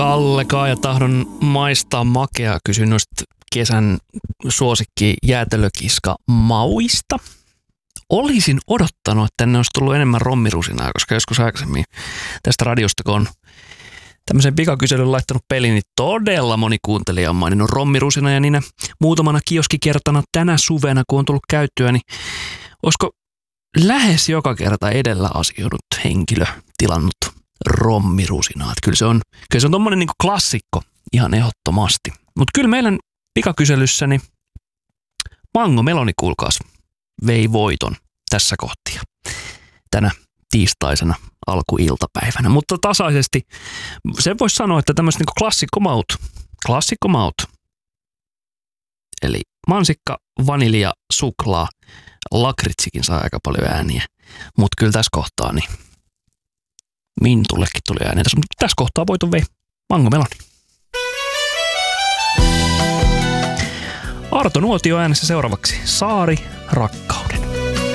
Kallekaa ja tahdon maistaa makea. Kysyn noista kesän suosikki jäätelökiska mauista. Olisin odottanut, että tänne olisi tullut enemmän rommirusinaa, koska joskus aikaisemmin tästä radiosta, kun on tämmöisen pikakyselyn laittanut peliin, niin todella moni kuuntelija on maininnut rommirusina ja niinä muutamana kioskikertana tänä suvena, kun on tullut käyttöä, niin olisiko lähes joka kerta edellä asioinut henkilö tilannut rommirusinaa? Kyllä se on tommonen niinku klassikko ihan ehdottomasti. Mutta kyllä meidän pikakyselyssäni Mango Meloni, kuulkaas, vei voiton tässä kohtia tänä tiistaisena alkuiltapäivänä. Mutta tasaisesti sen voisi sanoa, että tämmöiset niinku klassikkomaut. Eli mansikka, vanilja, suklaa, lakritsikin saa aika paljon ääniä. Mutta kyllä tässä kohtaa niin Mintullekin tuli ääniä. Mutta tässä kohtaa voiton vei Mango Meloni. Arto Nuotio äänessä seuraavaksi. Saari, rakkaus.